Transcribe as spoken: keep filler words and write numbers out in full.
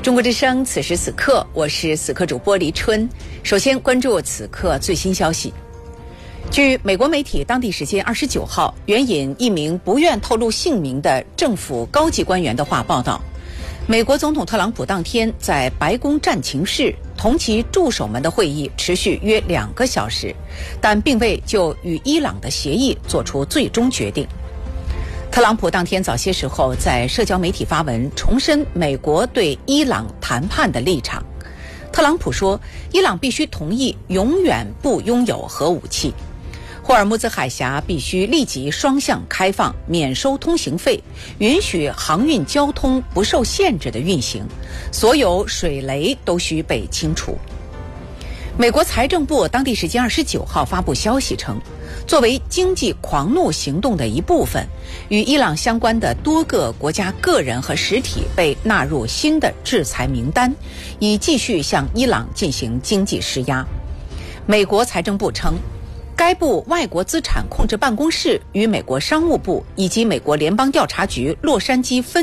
中国之声，此时此刻，我是此刻主播黎春。首先关注此刻最新消息。据美国媒体当地时间二十九号援引一名不愿透露姓名的政府高级官员的话报道，美国总统特朗普当天在白宫战情室同其助手们的会议持续约两个小时，但并未就与伊朗的协议做出最终决定。特朗普当天早些时候在社交媒体发文，重申美国对伊朗谈判的立场。特朗普说，伊朗必须同意永远不拥有核武器，霍尔木兹海峡必须立即双向开放，免收通行费，允许航运交通不受限制的运行，所有水雷都需被清除。美国财政部当地时间二十九号发布消息称，作为经济狂怒行动的一部分，与伊朗相关的多个国家个人和实体被纳入新的制裁名单，以继续向伊朗进行经济施压。美国财政部称，该部外国资产控制办公室与美国商务部以及美国联邦调查局洛杉矶分